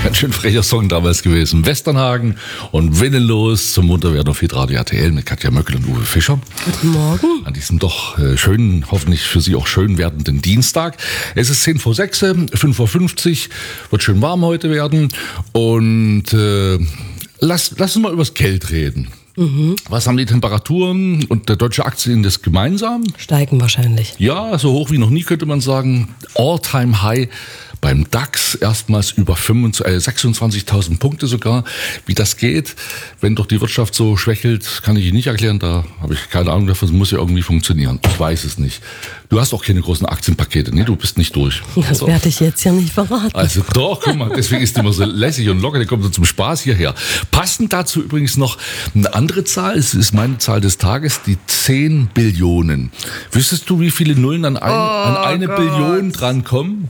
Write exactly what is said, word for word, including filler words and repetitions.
Ganz schön frecher Song damals gewesen. Westernhagen und Willenlos zum Munterwerden auf Hitradio R T L mit Katja Möckel und Uwe Fischer. Guten Morgen. An diesem doch äh, schönen, hoffentlich für Sie auch schön werdenden Dienstag. Es ist zehn vor sechs, fünf Uhr fünfzig, wird schön warm heute werden. Und äh, lass, lass uns mal über das Geld reden. Mhm. Was haben die Temperaturen und der deutsche Aktienindex gemeinsam? Steigen wahrscheinlich. Ja, so hoch wie noch nie könnte man sagen. All-time high beim DAX, erstmals über sechsundzwanzigtausend Punkte sogar. Wie das geht, wenn doch die Wirtschaft so schwächelt, kann ich Ihnen nicht erklären. Da habe ich keine Ahnung davon. Es muss ja irgendwie funktionieren. Ich weiß es nicht. Du hast auch keine großen Aktienpakete. Nee, du bist nicht durch. Das oder? werde ich jetzt ja nicht verraten. Also doch, guck mal, deswegen ist die immer so lässig und locker. Der kommt so zum Spaß hierher. Passend dazu übrigens noch eine andere Zahl. Es ist meine Zahl des Tages, die zehn Billionen. Wüsstest du, wie viele Nullen an, ein, oh an eine Gott. Billion drankommen?